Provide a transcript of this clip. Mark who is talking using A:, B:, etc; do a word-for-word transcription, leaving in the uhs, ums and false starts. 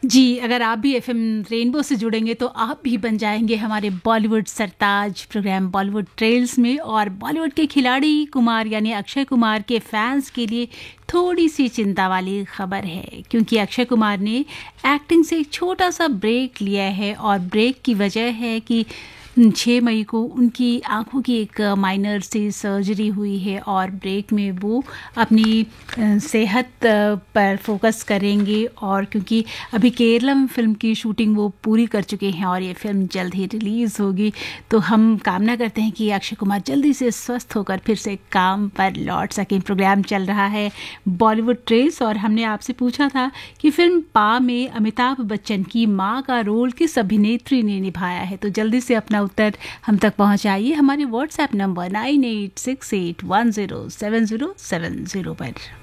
A: जी, अगर आप भी एफएम रेनबो से जुड़ेंगे तो आप भी बन जाएँगे हमारे बॉलीवुड सरताज प्रोग्राम बॉलीवुड ट्रेल्स में। और बॉलीवुड के खिलाड़ी कुमार यानी अक्षय कुमार के फैंस के लिए थोड़ी-सी चिंता वाली खबर है, क्योंकि अक्षय कुमार ने एक्टिंग से एक छोटा-सा ब्रेक लिया है और ब्रेक की वजह है कि छह मई को उनकी आँखों की एक माइनर सी सर्जरी हुई है और ब्रेक में वो अपनी अ, सेहत अ, पर फोकस करेंगे। और क्योंकि अभी केरलम फ़िल्म की शूटिंग वो पूरी कर चुके हैं और ये फ़िल्म जल्द ही रिलीज़ होगी, तो हम कामना करते हैं कि अक्षय कुमार जल्दी से स्वस्थ होकर फिर से काम पर लौट सकें। प्रोग्राम चल रहा है बॉलीवुड ट्रेस और हमने आपसे पूछा था कि फ़िल्म पा में अमिताभ बच्चन की माँ का रोल किस अभिनेत्री ने निभाया है। तो जल्दी से अपना उत्तर हम तक पहुंचाइए हमारे WhatsApp number nine eight six eight one zero seven zero seven zero पर।